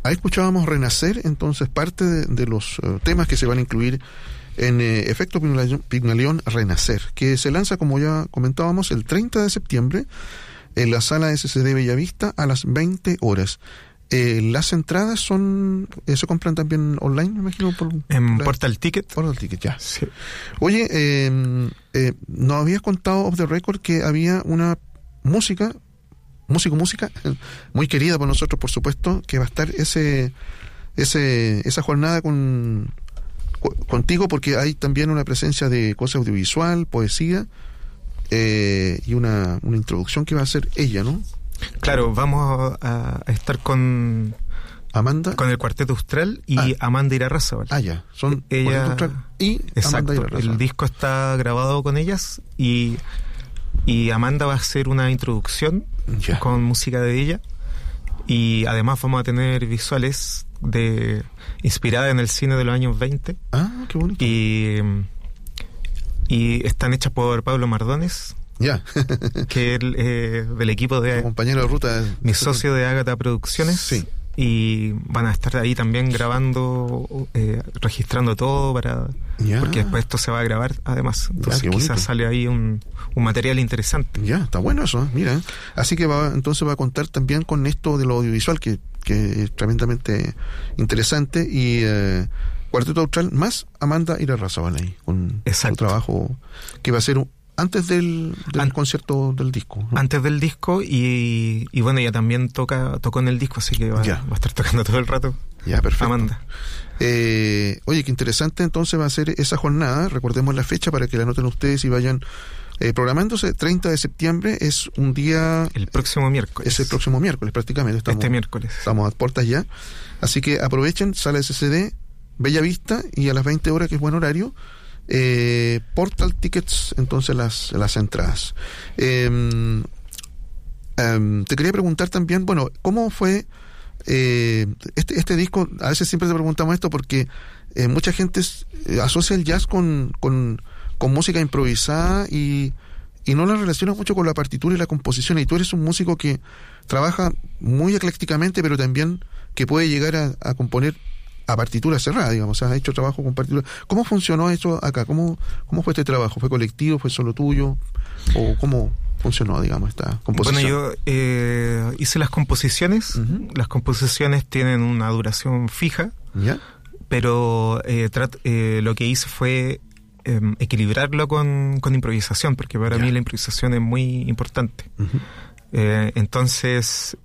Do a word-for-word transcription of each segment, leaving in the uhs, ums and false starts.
ahí escuchábamos Renacer, entonces parte de, de los uh, temas que se van a incluir en eh, Efecto Pigmalión, Pigmalión Renacer, que se lanza, como ya comentábamos, el treinta de septiembre en la sala S C D Bellavista a las veinte horas. Eh, las entradas son eh, se compran también online, me imagino, por en la, Portal Ticket. Portal Ticket, ya. Sí. Oye, eh, eh, nos habías contado off the record que había una música, músico, música, muy querida por nosotros, por supuesto, que va a estar ese, ese, esa jornada con, contigo, porque hay también una presencia de cosa audiovisual, poesía, eh, y una, una introducción que va a hacer ella, ¿no? Claro, vamos a, a estar con Amanda, con el Cuarteto Austral y ah. Amanda Irarrázaval. Ah, ya, son ella y exacto, Amanda Irarrázaval. El disco está grabado con ellas y y Amanda va a hacer una introducción ya. con música de ella, y además vamos a tener visuales de inspiradas en el cine de los años veinte. Ah, qué bonito. Y y están hechas por Pablo Mardones. Ya. que es eh, del equipo de... compañero de ruta. Mi socio de Ágata Producciones. Sí. Y van a estar ahí también grabando, eh, registrando todo para... Ya. Porque después esto se va a grabar, además. Entonces ya, quizás bonito. sale ahí un, un material interesante. Ya, está bueno eso, ¿eh? Mira. Así que va, entonces va a contar también con esto de lo audiovisual, que, que es tremendamente interesante. Y eh, Cuarteto Austral más Amanda Irarrázaval ahí, con Exacto. su trabajo que va a ser un, antes del, del An- concierto del disco, ¿no? Antes del disco, y, y bueno, ella también toca tocó en el disco, así que va, va a estar tocando todo el rato. Ya, perfecto. Amanda. Eh, oye, qué interesante, entonces va a ser esa jornada. Recordemos la fecha para que la anoten ustedes y vayan eh, programándose. treinta de septiembre es un día... El próximo miércoles. Es el próximo miércoles prácticamente. Estamos, este miércoles. Estamos a puertas ya. Así que aprovechen, sala S C D, Bellavista, y a las veinte horas, que es buen horario, eh, Portal Tickets, entonces las, las entradas. Eh, um, te quería preguntar también, bueno, ¿cómo fue... Eh, este, este disco? A veces siempre te preguntamos esto porque eh, mucha gente eh, asocia el jazz con, con, con música improvisada y, y no la relaciona mucho con la partitura y la composición, y tú eres un músico que trabaja muy eclécticamente, pero también que puede llegar a, a componer a partitura cerrada, digamos. O sea, has hecho trabajo con partitura. ¿Cómo funcionó eso acá? ¿Cómo, cómo fue este trabajo? ¿Fue colectivo? ¿Fue solo tuyo? ¿O cómo funcionó, digamos, esta composición? Bueno, yo eh, hice las composiciones. Uh-huh. Las composiciones tienen una duración fija. ¿Ya? Pero eh, trat, eh, lo que hice fue eh, equilibrarlo con, con improvisación, porque para ¿Ya? mí la improvisación es muy importante. Uh-huh. Eh, entonces...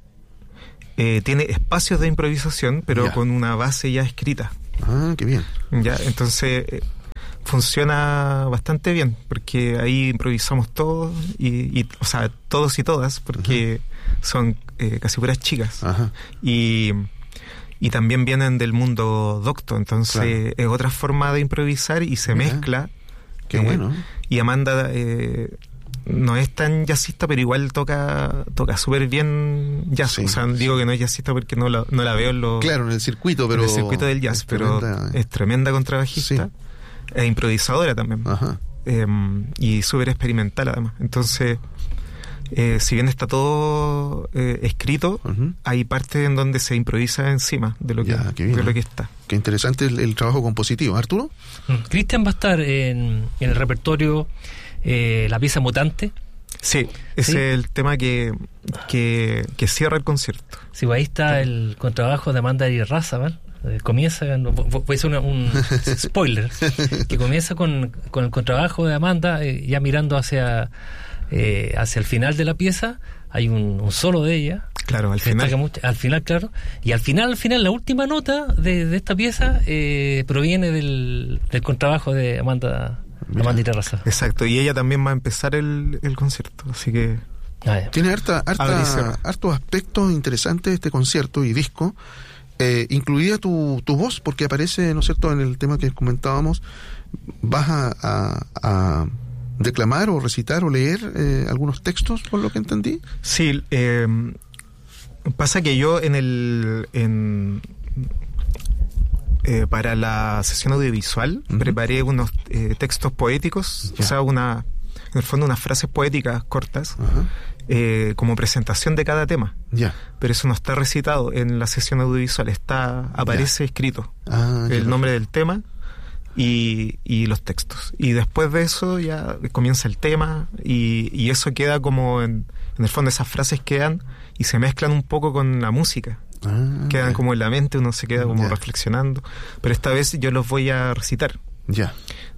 Eh, tiene espacios de improvisación, pero ya. con una base ya escrita. Ah, qué bien. Ya, entonces eh, funciona bastante bien, porque ahí improvisamos todos, y, y, o sea, todos y todas, porque uh-huh. son eh, casi puras chicas. Ajá. Y, y también vienen del mundo docto, entonces claro. es otra forma de improvisar y se Mira. mezcla. Qué eh, bueno. Y Amanda... Eh, no es tan jazzista, pero igual toca toca súper bien jazz. Sí, o sea, digo que no es jazzista porque no la, no la veo en, lo, claro, en el circuito, pero en el circuito del jazz, es pero tremenda, es tremenda contrabajista, sí. e improvisadora también. Ajá. Eh, y súper experimental además. Entonces, eh, si bien está todo eh, escrito, uh-huh. hay partes en donde se improvisa encima de lo que, ya, qué bien, de lo que está. Qué interesante el, el trabajo compositivo. ¿Arturo? Cristian va a estar en, en el repertorio Eh, la pieza Mutante. Sí, ese ¿Sí? es el tema que, que, que cierra el concierto. Sí, pues ahí está sí. el contrabajo de Amanda Irarrázaval. Eh, comienza, no, puede ser una, un spoiler, que comienza con, con el contrabajo de Amanda, eh, ya mirando hacia, eh, hacia el final de la pieza. Hay un, un solo de ella. Claro, al final. Mucho, al final, claro. Y al final, al final, la última nota de, de esta pieza eh, proviene del, del contrabajo de Amanda. Amanda Irarrázaval. Exacto, y ella también va a empezar el, el concierto, así que... Ah, tiene harta, harta, hartos aspectos interesantes este concierto y disco, eh, incluida tu, tu voz, porque aparece, ¿no es cierto?, en el tema que comentábamos. ¿Vas a, a, a declamar o recitar o leer eh, algunos textos, por lo que entendí? Sí, eh, pasa que yo en el... En, Eh, para la sesión audiovisual uh-huh. preparé unos eh, textos poéticos, yeah. o sea, una, en el fondo unas frases poéticas cortas, uh-huh. eh, como presentación de cada tema. Ya. Pero eso no está recitado en la sesión audiovisual, está aparece ya. escrito ah, el ya. nombre del tema y, y los textos. Y después de eso ya comienza el tema y, y eso queda como en, en el fondo esas frases quedan y se mezclan un poco con la música. Ah, quedan ya. como en la mente, uno se queda como ya. reflexionando. Pero esta vez yo los voy a recitar. Ya.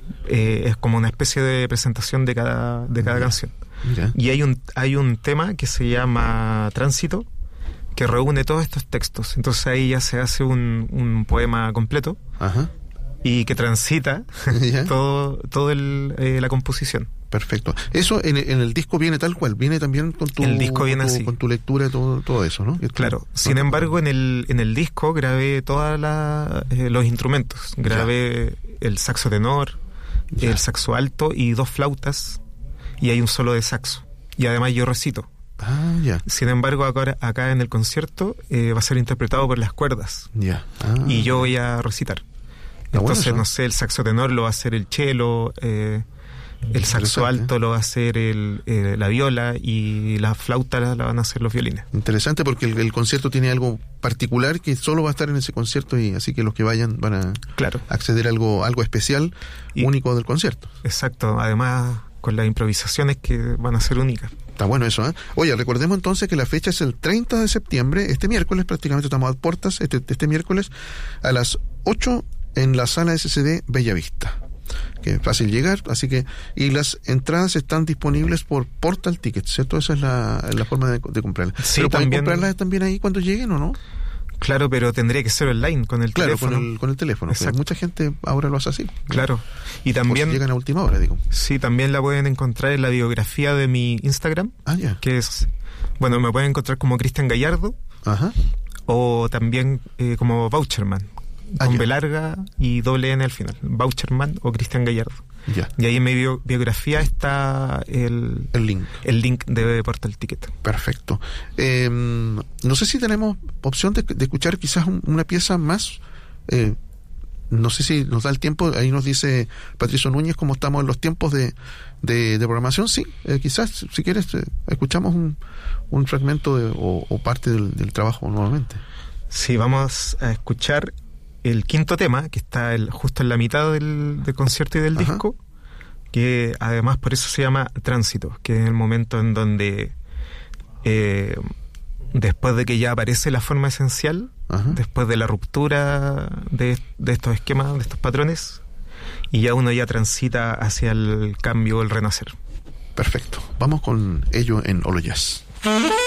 Eh, es como una especie de presentación de cada, de cada ya. canción. Ya. Y hay un, hay un tema que se llama Tránsito, que reúne todos estos textos. Entonces ahí ya se hace un, un poema completo. Ajá. Y que transita todo, todo el, eh, la composición. Perfecto. Eso en, en el disco viene tal cual, viene también con tu, el disco viene con tu, así. con tu lectura, todo, todo eso, ¿no? Claro. Sin embargo, en el, en el disco grabé todos eh, los instrumentos. Grabé ya. el saxo tenor, ya. el saxo alto y dos flautas. Y hay un solo de saxo. Y además yo recito. Ah, ya. Sin embargo, acá, acá en el concierto eh, va a ser interpretado por las cuerdas. Ya. Ah, y yo voy a recitar. Entonces, bueno, no sé, el saxo tenor lo va a hacer el cello, eh, el saxo alto lo va a hacer el, eh, la viola y la flauta la, la van a hacer los violines. Interesante porque el, el concierto tiene algo particular que solo va a estar en ese concierto y así que los que vayan van a claro. acceder a algo, algo especial, y, único del concierto. Exacto, además con las improvisaciones que van a ser únicas. Está bueno eso, ¿eh? Oye, recordemos entonces que la fecha es el treinta de septiembre, este miércoles prácticamente estamos a puertas, este, este miércoles a las ocho en la sala S C D Bellavista, que es fácil llegar, así que, y las entradas están disponibles por Portal Tickets, ¿cierto? Esa es la, la forma de, de comprarlas. Sí, pero pueden también, comprarlas también ahí cuando lleguen, ¿o no? Claro, pero tendría que ser online, con el claro, teléfono. Claro, con el, con el teléfono. Pues mucha gente ahora lo hace así. Claro. Y también... O si llegan a última hora, digo. Sí, también la pueden encontrar en la biografía de mi Instagram. Ah, ya. Que es... Bueno, me pueden encontrar como Cristian Gallardo. Ajá. O también eh, como Voucherman. Ah, con ya. B larga y doble N al final. Voucherman o Cristian Gallardo. Ya. Y ahí en mi bio, biografía está el, el link el link de Portal Ticket. Perfecto. Eh, no sé si tenemos opción de, de escuchar quizás un, una pieza más. Eh, no sé si nos da el tiempo. Ahí nos dice Patricio Núñez cómo estamos en los tiempos de, de, de programación. Sí, eh, quizás si quieres eh, escuchamos un, un fragmento de, o, o parte del, del trabajo nuevamente. Sí, vamos a escuchar el quinto tema, que está el, justo en la mitad del, del concierto y del Ajá. disco, que además por eso se llama Tránsito, que es el momento en donde eh, después de que ya aparece la forma esencial, Ajá. después de la ruptura de, de estos esquemas, de estos patrones, y ya uno ya transita hacia el cambio, el renacer. Perfecto. Vamos con ello en Olo Jazz.